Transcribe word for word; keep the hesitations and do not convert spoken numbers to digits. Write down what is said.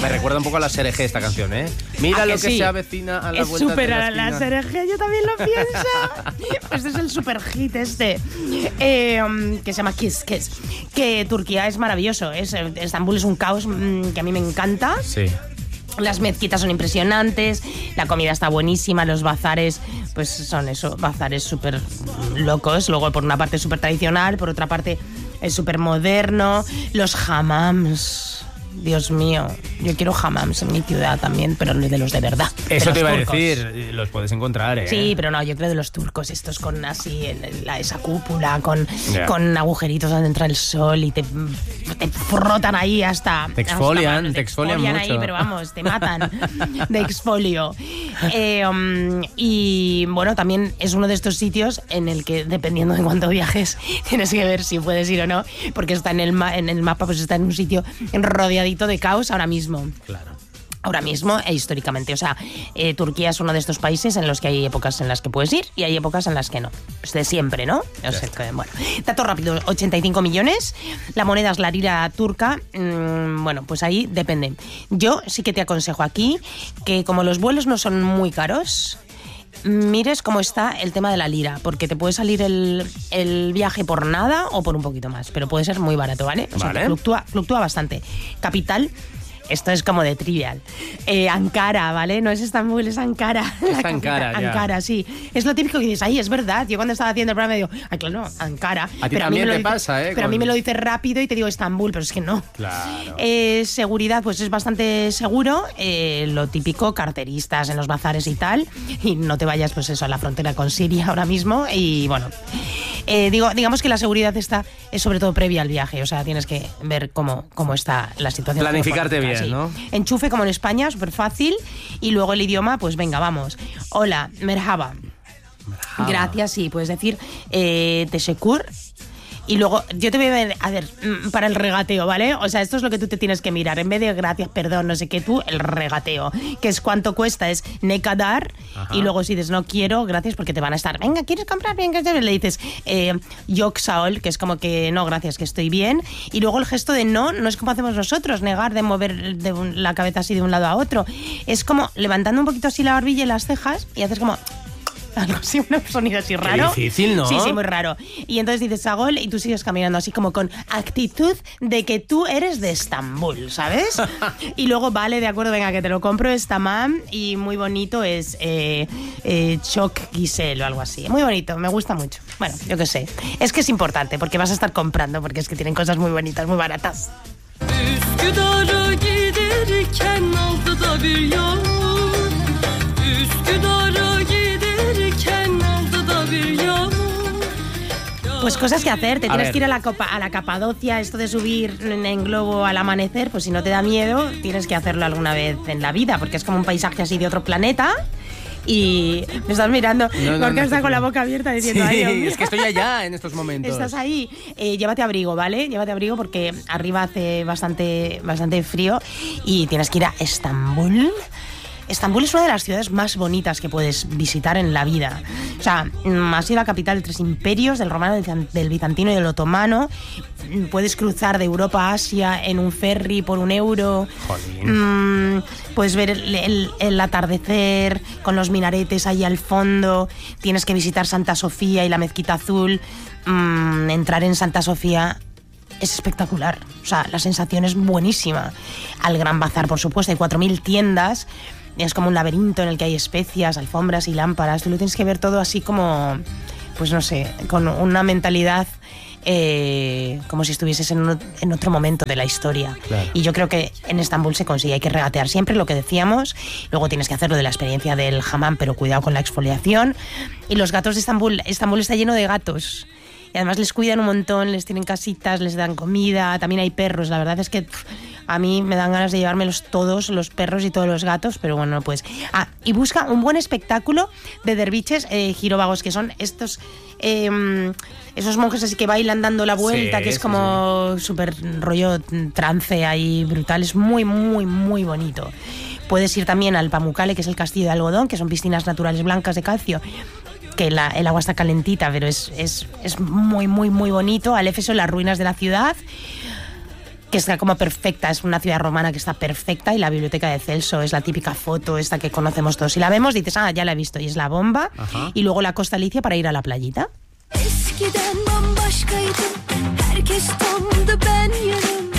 Me recuerda un poco a la S R G esta canción, ¿eh? Mira lo que sí? se avecina a la es vuelta super de la a esquina. la S R G, yo también lo pienso. Este es el super hit este, eh, que se llama Kiss Kiss. Que Turquía es maravilloso. Es, Estambul es un caos mmm, que a mí me encanta. Sí. Las mezquitas son impresionantes, la comida está buenísima, los bazares, pues son eso, bazares súper locos. Luego, por una parte, súper tradicional, por otra parte, es súper moderno. Los hammams, Dios mío, yo quiero hammams en mi ciudad también, pero de los de verdad. Eso de te iba turcos. a decir, los puedes encontrar, ¿eh? Sí, pero no, yo creo de los turcos, estos con así, en la, esa cúpula, con, yeah. con agujeritos donde entra el sol y te, te frotan ahí hasta... Te exfolian, hasta, te exfolian, te exfolian ahí, mucho. pero vamos, te matan de exfolio. Eh, um, y bueno, también es uno de estos sitios en el que, dependiendo de cuánto viajes, tienes que ver si puedes ir o no, porque está en el, ma- en el mapa, pues está en un sitio rodeadito de caos ahora mismo. Claro. Ahora mismo e históricamente. O sea, eh, Turquía es uno de estos países en los que hay épocas en las que puedes ir y hay épocas en las que no. Pues de siempre, ¿no? O sea, que, bueno. Dato rápido, ochenta y cinco millones. La moneda es la lira turca. Mm, bueno, pues ahí depende. Yo sí que te aconsejo aquí que como los vuelos no son muy caros, mires cómo está el tema de la lira, porque te puede salir el, el viaje por nada o por un poquito más, pero puede ser muy barato, ¿vale? O sea, vale. que fluctúa, fluctúa bastante. Capital, esto es como de trivial. Eh, Ankara, ¿vale? No es Estambul, es Ankara. Es Ankara, ya. Ankara, sí. Es lo típico que dices, ay, es verdad. Yo cuando estaba haciendo el programa digo, ay, claro, Ankara. A ti pero también a mí me lo te dice, pasa, ¿eh? Pero Con... a mí me lo dice rápido y te digo Estambul, pero es que no. Claro. Eh, seguridad, pues es bastante seguro. Eh, lo típico, carteristas en los bazares y tal. Y no te vayas, pues eso, a la frontera con Siria ahora mismo. Y bueno, eh, digo, digamos que la seguridad está es sobre todo previa al viaje. O sea, tienes que ver cómo, cómo está la situación. Planificarte bien, sí. ¿no? Enchufe como en España, súper fácil. Y luego el idioma, pues venga, vamos. Hola, merhaba. Merhaba. Gracias, sí, puedes decir eh, teşekkür. Y luego, yo te voy a ver, a ver, para el regateo, ¿vale? O sea, esto es lo que tú te tienes que mirar. En vez de gracias, perdón, no sé qué, tú, el regateo. Que es cuánto cuesta, es ne kadar. Ajá. Y luego si dices, no quiero, gracias, porque te van a estar, venga, ¿quieres comprar? Venga, le dices, eh, yok saol, que es como que, no, gracias, que estoy bien. Y luego el gesto de no, no es como hacemos nosotros, negar, de mover de un, la cabeza así de un lado a otro. Es como levantando un poquito así la barbilla y las cejas y haces como... algo así, un sonido así raro. Qué difícil, ¿no? Sí, sí, muy raro. Y entonces dices Sagol y tú sigues caminando así como con actitud de que tú eres de Estambul, ¿sabes? Y luego, vale, de acuerdo, venga, que te lo compro, es tamam y muy bonito, es eh, eh, Çok Gisel o algo así. Muy bonito, me gusta mucho. Bueno, yo qué sé. Es que es importante porque vas a estar comprando, porque es que tienen cosas muy bonitas, muy baratas. Üsküdar'a giderken aldı da bir yağmur. Üsküdar'a giderken aldı da bir yağmur. Pues cosas que hacer, te A tienes ver. que ir a la, copa, a la Capadocia, esto de subir en, en globo al amanecer, pues si no te da miedo, tienes que hacerlo alguna vez en la vida, porque es como un paisaje así de otro planeta. Y me estás mirando, No, no, porque no, está no, con no. la boca abierta diciendo, Sí, ay, Dios mío. es que estoy allá en estos momentos. Estás ahí. Eh, llévate abrigo, ¿vale? Llévate abrigo porque arriba hace bastante, bastante frío y tienes que ir a Estambul. Estambul es una de las ciudades más bonitas que puedes visitar en la vida. O sea, ha sido la capital de tres imperios, del romano, del bizantino y del otomano. Puedes cruzar de Europa a Asia en un ferry por un euro. Jolín. Mm, puedes ver el, el, el atardecer con los minaretes ahí al fondo. Tienes que visitar Santa Sofía y la Mezquita Azul. Mm, entrar en Santa Sofía es espectacular. O sea, la sensación es buenísima. Al Gran Bazar, por supuesto, hay cuatro mil tiendas. Es como un laberinto en el que hay especias, alfombras y lámparas. Tú lo tienes que ver todo así como, pues no sé, con una mentalidad eh, como si estuvieses en, un, en otro momento de la historia. Claro. Y yo creo que en Estambul se consigue. Hay que regatear siempre lo que decíamos. Luego tienes que hacer lo de la experiencia del hammam, pero cuidado con la exfoliación. Y los gatos de Estambul. Estambul está lleno de gatos. Y además les cuidan un montón, les tienen casitas, les dan comida, también hay perros. La verdad es que pff, a mí me dan ganas de llevármelos todos, los perros y todos los gatos, pero bueno, no puedes. Ah, y busca un buen espectáculo de derviches eh, giróvagos, que son estos... Eh, esos monjes así que bailan dando la vuelta, Sí, que es sí, como súper rollo trance ahí brutal. Es muy, muy, muy bonito. Puedes ir también al Pamukkale, que es el castillo de algodón, que son piscinas naturales blancas de calcio, que la, el agua está calentita, pero es, es, es muy, muy, muy bonito. Al Éfeso, las ruinas de la ciudad. que está como perfecta, es una ciudad romana que está perfecta, y la biblioteca de Celso es la típica foto esta que conocemos todos. Si la vemos dices, ah, ya la he visto, y es la bomba. Ajá. Y luego la Costa Alicia para ir a la playita. Eskiden bambaşkaydım, herkes tamdı ben yarım.